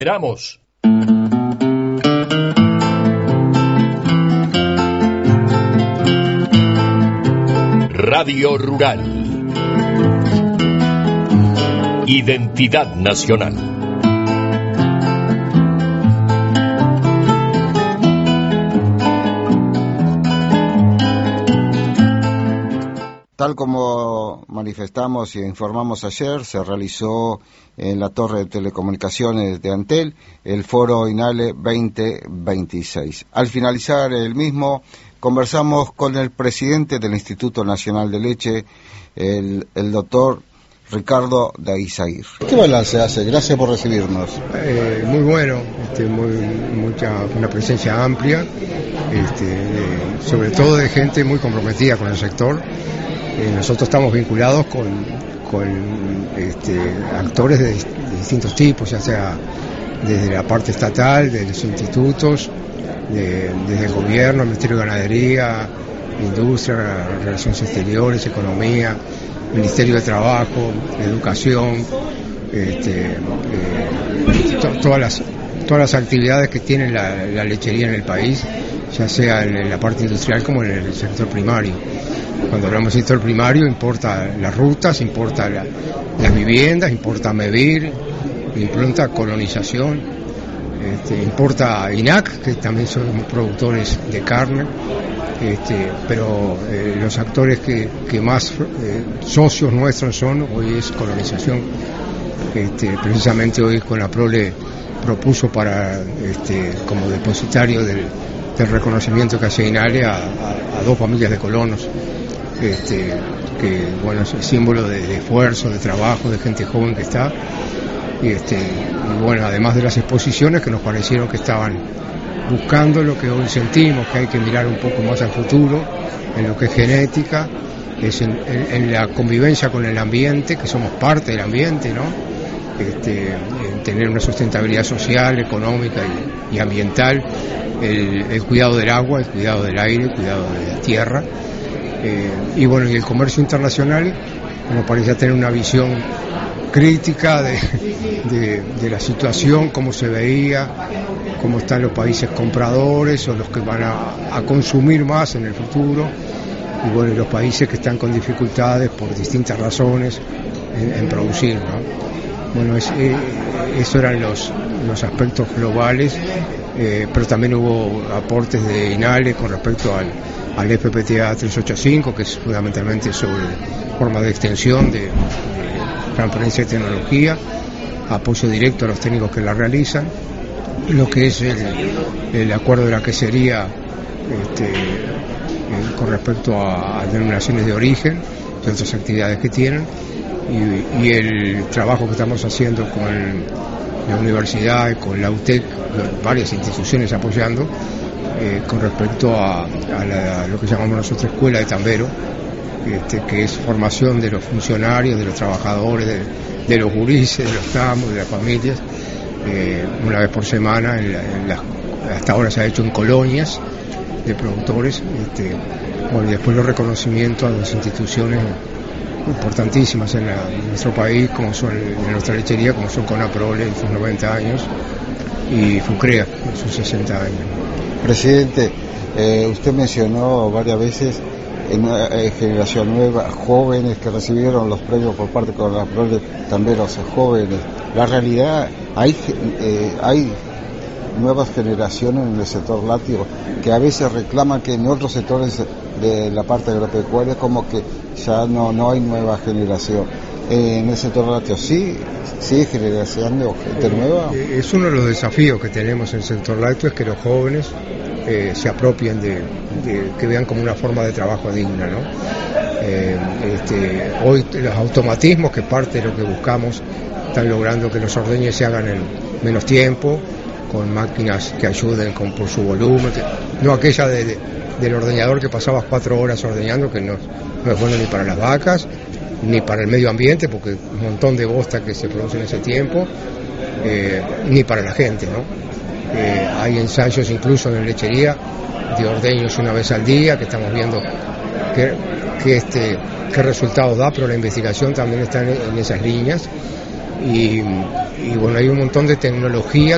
Esperamos. Radio Rural. Identidad nacional. Tal como manifestamos e informamos ayer, se realizó en la Torre de Telecomunicaciones de Antel el Foro INALE 2026. Al finalizar el mismo, conversamos con el presidente del Instituto Nacional de Leche, el doctor Ricardo de Izaguirre. ¿Qué balance hace? Gracias por recibirnos. Muy bueno, una presencia amplia, sobre todo de gente muy comprometida con el sector. Nosotros estamos vinculados con actores de distintos tipos, ya sea desde la parte estatal, de los institutos, desde el gobierno, el Ministerio de Ganadería, Industria, Relaciones Exteriores, Economía, Ministerio de Trabajo, Educación, todas las actividades que tiene la lechería en el país, ya sea en la parte industrial como en el sector primario. Cuando hablamos del sector primario, importa las rutas, importa las viviendas, importa MEVIR, importa colonización, importa INAC, que también son productores de carne, pero los actores que más socios nuestros son, hoy es colonización. Precisamente hoy Conaprole propuso como depositario del reconocimiento que hace INALE a 2 familias de colonos, que bueno, es símbolo de esfuerzo, de trabajo, de gente joven que está, y bueno, además de las exposiciones que nos parecieron que estaban buscando lo que hoy sentimos, que hay que mirar un poco más al futuro, en lo que es genética, es en la convivencia con el ambiente, que somos parte del ambiente, ¿no? En tener una sustentabilidad social, económica y ambiental, el cuidado del agua, el cuidado del aire, el cuidado de la tierra, y bueno, y el comercio internacional nos parecía tener una visión crítica de la situación, cómo se veía, cómo están los países compradores o los que van a consumir más en el futuro, y bueno, y los países que están con dificultades por distintas razones en producir, ¿no? Bueno, eso eran los aspectos globales, pero también hubo aportes de INALE con respecto al FPTA 385, que es fundamentalmente sobre formas de extensión de transferencia de tecnología, apoyo directo a los técnicos que la realizan, lo que es el acuerdo de la quesería con respecto a denominaciones de origen y otras actividades que tienen, y el trabajo que estamos haciendo con la universidad, con la UTEC, varias instituciones apoyando, con respecto a lo que llamamos nosotros escuela de tambero, que es formación de los funcionarios, de los trabajadores, de los gurises, de los tamos, de las familias, una vez por semana, hasta ahora se ha hecho en colonias de productores, bueno, y después los reconocimientos a las instituciones importantísimas en nuestro país, como son en nuestra lechería, como son Conaprole en sus 90 años y FUCREA en sus 60 años. Presidente, usted mencionó varias veces en una generación nueva, jóvenes que recibieron los premios por parte de Conaprole, también los jóvenes. La realidad, hay nuevas generaciones en el sector lácteo que a veces reclaman que en otros sectores de la parte agropecuaria como que ya no hay nueva generación. En el sector lácteo sí generación gente nueva. Es uno de los desafíos que tenemos en el sector lácteo, es que los jóvenes se apropien que vean como una forma de trabajo digna, ¿no? Hoy los automatismos, que parte de lo que buscamos, están logrando que los ordeñes se hagan en menos tiempo, con máquinas que ayuden por su volumen, no aquella del ordeñador que pasaba 4 horas ordeñando, que no es bueno ni para las vacas, ni para el medio ambiente, porque un montón de bosta que se produce en ese tiempo, ni para la gente, ¿no? Hay ensayos incluso en la lechería de ordeños una vez al día, que estamos viendo qué resultados da, pero la investigación también está en esas líneas, y bueno, hay un montón de tecnología